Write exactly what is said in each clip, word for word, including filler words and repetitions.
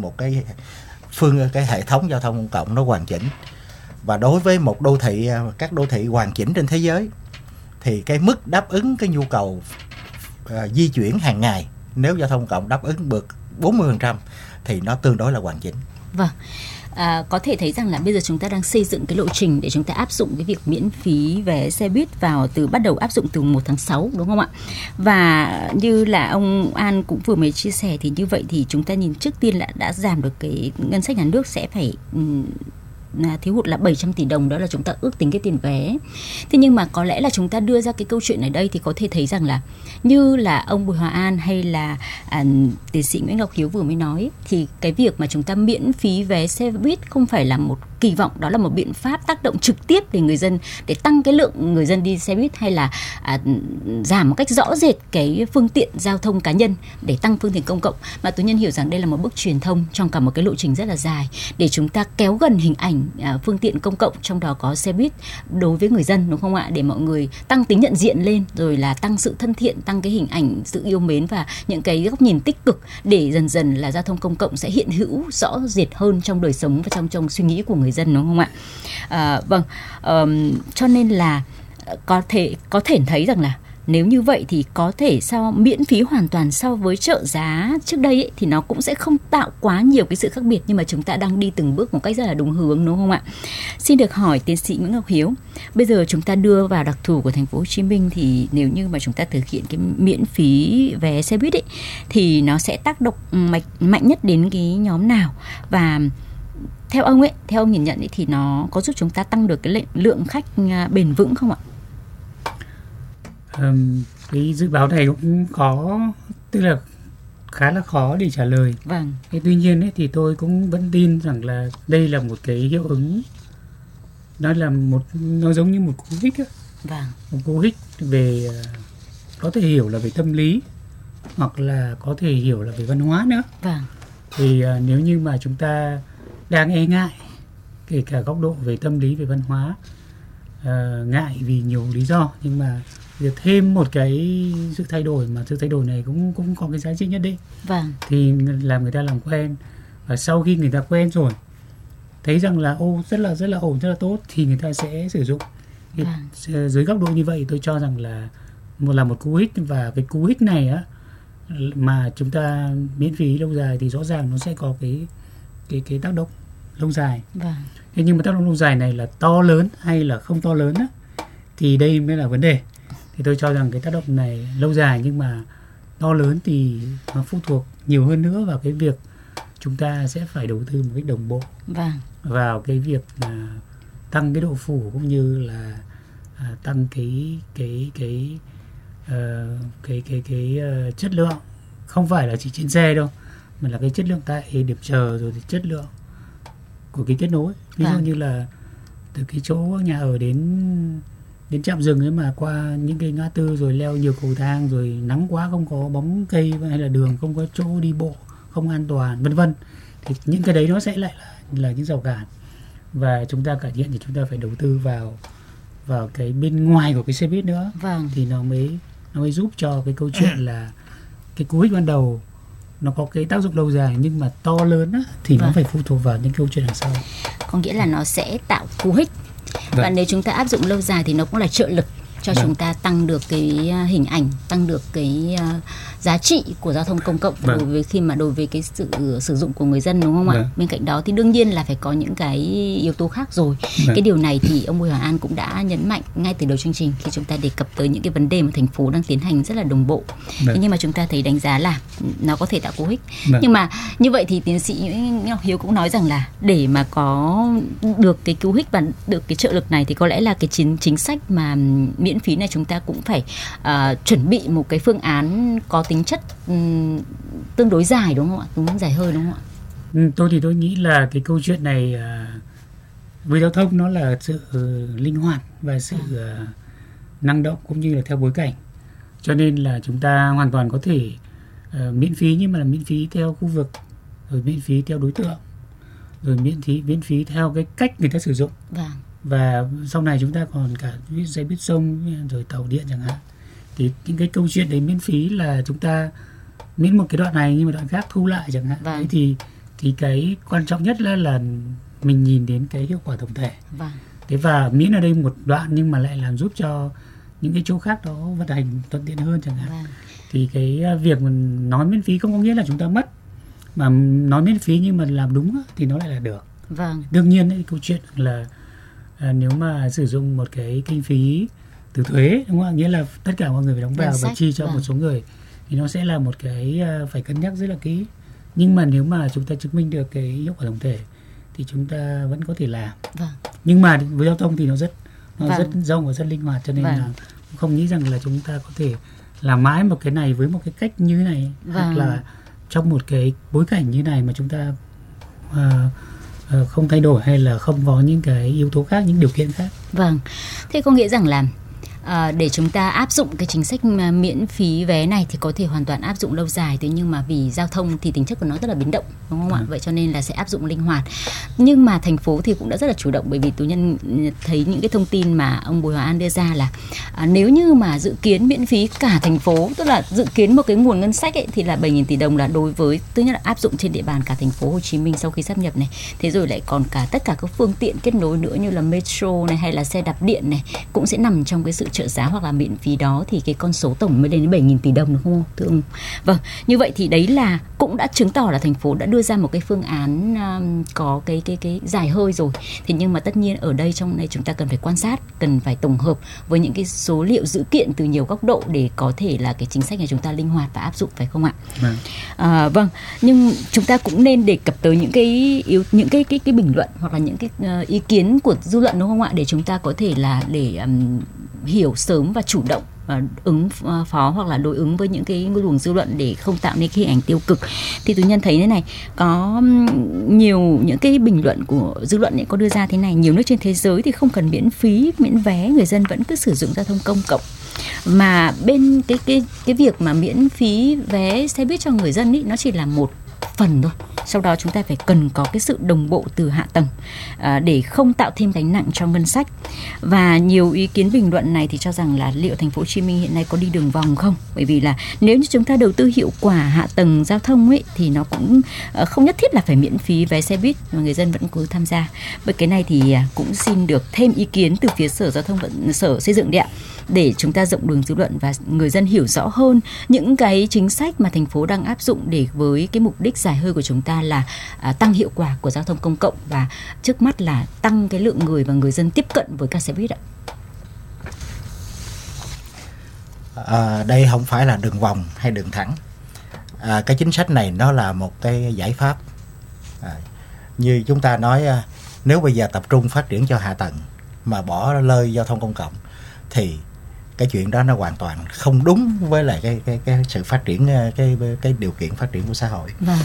một cái phương cái hệ thống giao thông công cộng nó hoàn chỉnh. Và đối với một đô thị, các đô thị hoàn chỉnh trên thế giới, thì cái mức đáp ứng cái nhu cầu uh, di chuyển hàng ngày nếu giao thông công cộng đáp ứng được bốn mươi phần trăm thì nó tương đối là hoàn chỉnh. Vâng. À, có thể thấy rằng là bây giờ chúng ta đang xây dựng cái lộ trình để chúng ta áp dụng cái việc miễn phí vé xe buýt vào từ bắt đầu áp dụng từ một tháng sáu, đúng không ạ? Và như là ông An cũng vừa mới chia sẻ thì như vậy thì chúng ta nhìn trước tiên là đã giảm được cái ngân sách nhà nước sẽ phải um, thiếu hụt là bảy trăm tỷ đồng, đó là chúng ta ước tính cái tiền vé. Thế nhưng mà có lẽ là chúng ta đưa ra cái câu chuyện ở đây thì có thể thấy rằng là như là ông Bùi Hòa An hay là à, tiến sĩ Nguyễn Ngọc Hiếu vừa mới nói, thì cái việc mà chúng ta miễn phí vé xe buýt không phải là một kỳ vọng, đó là một biện pháp tác động trực tiếp để người dân, để tăng cái lượng người dân đi xe buýt, hay là à, giảm một cách rõ rệt cái phương tiện giao thông cá nhân để tăng phương tiện công cộng, mà tôi nhân hiểu rằng đây là một bước truyền thông trong cả một cái lộ trình rất là dài để chúng ta kéo gần hình ảnh à, phương tiện công cộng, trong đó có xe buýt đối với người dân, đúng không ạ? Để mọi người tăng tính nhận diện lên, rồi là tăng sự thân thiện, tăng cái hình ảnh sự yêu mến và những cái góc nhìn tích cực, để dần dần là giao thông công cộng sẽ hiện hữu rõ rệt hơn trong đời sống và trong trong suy nghĩ của người dân, đúng không ạ? À, vâng, um, cho nên là có thể có thể thấy rằng là nếu như vậy thì có thể sao miễn phí hoàn toàn so với trợ giá trước đây ấy, thì nó cũng sẽ không tạo quá nhiều cái sự khác biệt, nhưng mà chúng ta đang đi từng bước một cách rất là đúng hướng, đúng không ạ? Xin được hỏi tiến sĩ Nguyễn Ngọc Hiếu, bây giờ chúng ta đưa vào đặc thù của thành phố Hồ Chí Minh thì nếu như mà chúng ta thực hiện cái miễn phí vé xe buýt ấy, thì nó sẽ tác động mạnh, mạnh nhất đến cái nhóm nào, và theo ông ấy, theo ông nhìn nhận ấy, thì nó có giúp chúng ta tăng được cái lượng khách bền vững không ạ? Um, cái dự báo này cũng có, tức là khá là khó để trả lời. Vâng. Thế tuy nhiên ấy, thì tôi cũng vẫn tin rằng là đây là một cái hiệu ứng, nó là một, nó giống như một cú hích á. Vâng. Một cú hích về, có thể hiểu là về tâm lý, hoặc là có thể hiểu là về văn hóa nữa. Vâng. Thì uh, nếu như mà chúng ta đang e ngại, kể cả góc độ về tâm lý, về văn hóa, uh, ngại vì nhiều lý do, nhưng mà việc thêm một cái sự thay đổi, mà sự thay đổi này cũng cũng có cái giá trị nhất định. Vâng. Thì làm người ta làm quen, và sau khi người ta quen rồi, thấy rằng là ô rất là rất là ổn, rất là tốt, thì người ta sẽ sử dụng. Vâng. Dưới góc độ như vậy, tôi cho rằng là một là một cú hích, và cái cú hích này á, mà chúng ta miễn phí lâu dài thì rõ ràng nó sẽ có cái cái cái tác động lâu dài. Vâng. Thế nhưng mà tác động lâu dài này là to lớn hay là không to lớn á, thì đây mới là vấn đề. Thì tôi cho rằng cái tác động này lâu dài, nhưng mà to lớn thì nó phụ thuộc nhiều hơn nữa vào cái việc chúng ta sẽ phải đầu tư một cách đồng bộ. Vâng. Vào cái việc là tăng cái độ phủ, cũng như là à, tăng cái cái cái uh, cái cái cái uh, chất lượng, không phải là chỉ trên xe đâu, mà là cái chất lượng tại điểm chờ, rồi thì chất lượng của cái kết nối. Ví dụ như là từ cái chỗ nhà ở đến đến trạm dừng ấy, mà qua những cái ngã tư, rồi leo nhiều cầu thang, rồi nắng quá không có bóng cây, hay là đường không có chỗ đi bộ không an toàn, vân vân, thì những cái đấy nó sẽ lại là, là những rào cản. Và chúng ta cải thiện thì chúng ta phải đầu tư vào vào cái bên ngoài của cái xe buýt nữa. Vâng. Thì nó mới nó mới giúp cho cái câu chuyện là cái cú hích ban đầu nó có cái tác dụng lâu dài, nhưng mà to lớn á, thì vâng. nó phải phụ thuộc vào những câu chuyện đằng sau. Có nghĩa là nó sẽ tạo cú hích. Vâng. Và nếu chúng ta áp dụng lâu dài thì nó cũng là trợ lực cho vâng. chúng ta tăng được cái hình ảnh, tăng được cái uh, giá trị của giao thông công cộng vâng. đối với khi mà đối với cái sự sử dụng của người dân, đúng không vâng. ạ? Bên cạnh đó thì đương nhiên là phải có những cái yếu tố khác rồi. Vâng. Cái điều này thì ông Bùi Hòa An cũng đã nhấn mạnh ngay từ đầu chương trình khi chúng ta đề cập tới những cái vấn đề mà thành phố đang tiến hành rất là đồng bộ. Vâng. Nhưng mà chúng ta thấy đánh giá là nó có thể tạo cú hích. Vâng. Nhưng mà như vậy thì tiến sĩ Nguyễn Ngọc Hiếu cũng nói rằng là để mà có được cái cú hích và được cái trợ lực này thì có lẽ là cái chính chính sách mà miễn phí này chúng ta cũng phải uh, chuẩn bị một cái phương án có tính chất um, tương đối dài, đúng không ạ? Đúng dài hơi, đúng không ạ? Ừ, tôi thì tôi nghĩ là cái câu chuyện này uh, với giao thông nó là sự uh, linh hoạt và sự uh, năng động, cũng như là theo bối cảnh. Cho nên là chúng ta hoàn toàn có thể uh, miễn phí, nhưng mà là miễn phí theo khu vực, rồi miễn phí theo đối tượng, rồi miễn phí miễn phí theo cái cách người ta sử dụng. Vâng. Và sau này chúng ta còn cả xe buýt sông, rồi tàu điện chẳng hạn. Thì những cái câu chuyện đấy miễn phí là chúng ta miễn một cái đoạn này, nhưng mà đoạn khác thu lại chẳng hạn. Vâng. Đấy thì thì cái quan trọng nhất là là mình nhìn đến cái hiệu quả tổng thể. Vâng. Thế và miễn ở đây một đoạn nhưng mà lại làm giúp cho những cái chỗ khác đó vận hành thuận tiện hơn chẳng hạn. Vâng. Thì cái việc mình nói miễn phí không có nghĩa là chúng ta mất, mà nói miễn phí nhưng mà làm đúng thì nó lại là được. Vâng. Đương nhiên đấy, câu chuyện là à, nếu mà sử dụng một cái kinh phí từ thuế, đúng không ạ? Nghĩa là tất cả mọi người phải đóng vào và chi cho vâng. một số người thì nó sẽ là một cái uh, phải cân nhắc rất là kỹ. Nhưng mà nếu mà chúng ta chứng minh được cái hiệu quả tổng thể thì chúng ta vẫn có thể làm. Vâng. Nhưng mà với giao thông thì nó rất nó vâng. rất rộng và rất linh hoạt, cho nên vâng. là không nghĩ rằng là chúng ta có thể làm mãi một cái này với một cái cách như thế này, vâng. hoặc là trong một cái bối cảnh như này mà chúng ta uh, uh, không thay đổi hay là không có những cái yếu tố khác, những điều kiện khác. Vâng. Thế có nghĩa rằng là À, để chúng ta áp dụng cái chính sách miễn phí vé này thì có thể hoàn toàn áp dụng lâu dài, thế nhưng mà vì giao thông thì tính chất của nó rất là biến động, đúng không ạ? Ừ. Vậy cho nên là sẽ áp dụng linh hoạt. Nhưng mà thành phố thì cũng đã rất là chủ động, bởi vì Tú Nhân thấy những cái thông tin mà ông Bùi Hòa An đưa ra là à, nếu như mà dự kiến miễn phí cả thành phố, tức là dự kiến một cái nguồn ngân sách ấy, thì là bảy nghìn tỷ đồng là đối với, thứ nhất là áp dụng trên địa bàn cả thành phố Hồ Chí Minh sau khi sáp nhập này, thế rồi lại còn cả tất cả các phương tiện kết nối nữa như là metro này hay là xe đạp điện này cũng sẽ nằm trong cái sự trợ giá hoặc là miễn phí đó, thì cái con số tổng mới lên đến bảy nghìn tỷ đồng, đúng không thưa ông? Vâng, như vậy thì đấy là cũng đã chứng tỏ là thành phố đã đưa ra một cái phương án um, có cái cái cái dài hơi rồi. Thế nhưng mà tất nhiên ở đây trong này chúng ta cần phải quan sát, cần phải tổng hợp với những cái số liệu dữ kiện từ nhiều góc độ để có thể là cái chính sách này chúng ta linh hoạt và áp dụng, phải không ạ? Vâng. À, vâng, nhưng chúng ta cũng nên đề cập tới những cái yếu những cái cái cái bình luận hoặc là những cái uh, ý kiến của dư luận, đúng không ạ? Để chúng ta có thể là để um, hiểu sớm và chủ động uh, ứng uh, phó hoặc là đối ứng với những cái luồng dư luận để không tạo nên cái hình ảnh tiêu cực. Thì Tú Nhân thấy thế này, có nhiều những cái bình luận của dư luận ấy có đưa ra thế này: nhiều nước trên thế giới thì không cần miễn phí, miễn vé, người dân vẫn cứ sử dụng giao thông công cộng. Mà bên cái cái cái việc mà miễn phí vé xe buýt cho người dân ấy, nó chỉ là một phần thôi. Sau đó chúng ta phải cần có cái sự đồng bộ từ hạ tầng à, để không tạo thêm gánh nặng cho ngân sách. Và nhiều ý kiến bình luận này thì cho rằng là liệu thành phố Hồ Chí Minh hiện nay có đi đường vòng không? Bởi vì là nếu như chúng ta đầu tư hiệu quả hạ tầng giao thông ấy thì nó cũng uh, không nhất thiết là phải miễn phí vé xe buýt mà người dân vẫn cứ tham gia. Bởi cái này thì uh, cũng xin được thêm ý kiến từ phía Sở Giao thông Vận Sở Xây dựng đấy ạ, để chúng ta rộng đường dư luận và người dân hiểu rõ hơn những cái chính sách mà thành phố đang áp dụng để với cái mục đích dài hơi của chúng ta là à, tăng hiệu quả của giao thông công cộng và trước mắt là tăng cái lượng người và người dân tiếp cận với các xe buýt ạ. À, đây không phải là đường vòng hay đường thẳng. À, cái chính sách này nó là một cái giải pháp. À, như chúng ta nói, nếu bây giờ tập trung phát triển cho hạ tầng mà bỏ lơi giao thông công cộng thì cái chuyện đó nó hoàn toàn không đúng với lại cái cái cái sự phát triển, cái cái điều kiện phát triển của xã hội. Vâng.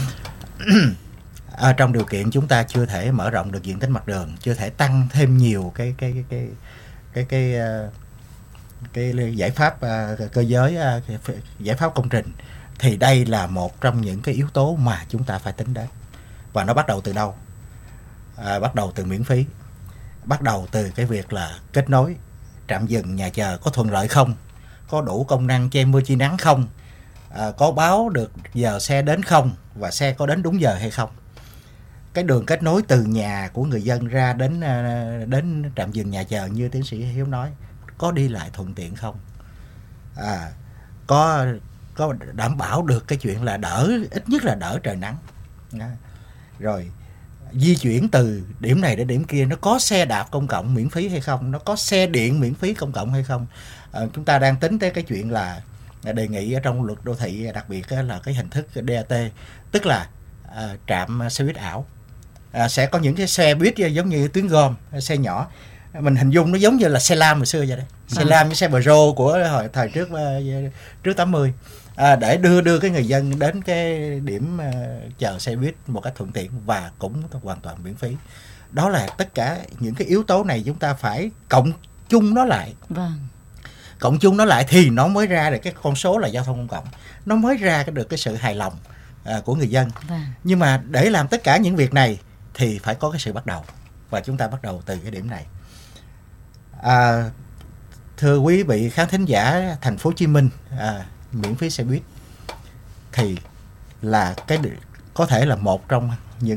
Ở trong điều kiện chúng ta chưa thể mở rộng được diện tích mặt đường, chưa thể tăng thêm nhiều cái cái cái cái cái cái cái, cái giải pháp cơ giới, cái giải pháp công trình, thì đây là một trong những cái yếu tố mà chúng ta phải tính đến. Và nó bắt đầu từ đâu? À, bắt đầu từ miễn phí, bắt đầu từ cái việc là kết nối trạm dừng nhà chờ có thuận lợi không, có đủ công năng che mưa chi nắng không, à, có báo được giờ xe đến không, và xe có đến đúng giờ hay không. Cái đường kết nối từ nhà của người dân ra đến đến trạm dừng nhà chờ như tiến sĩ Hiếu nói, có đi lại thuận tiện không, à, có có đảm bảo được cái chuyện là đỡ, ít nhất là đỡ trời nắng. À, rồi di chuyển từ điểm này đến điểm kia, nó có xe đạp công cộng miễn phí hay không, nó có xe điện miễn phí công cộng hay không. À, chúng ta đang tính tới cái chuyện là đề nghị ở trong luật đô thị đặc biệt là cái hình thức đê a tê, tức là à, trạm xe buýt ảo. À, sẽ có những cái xe buýt giống như tuyến gom, xe nhỏ, mình hình dung nó giống như là xe lam hồi xưa vậy đấy, xe lam với xe Peugeot của hồi thời trước trước tám mươi. À, để đưa đưa cái người dân đến cái điểm uh, chờ xe buýt một cách thuận tiện và cũng hoàn toàn miễn phí. Đó là tất cả những cái yếu tố này chúng ta phải cộng chung nó lại. Vâng. Cộng chung nó lại thì nó mới ra được cái con số là giao thông công cộng, nó mới ra được cái sự hài lòng uh, của người dân. Vâng. Nhưng mà để làm tất cả những việc này thì phải có cái sự bắt đầu, và chúng ta bắt đầu từ cái điểm này. À, thưa quý vị khán thính giả, thành phố Hồ Chí Minh à, miễn phí xe buýt thì là cái có thể là một trong những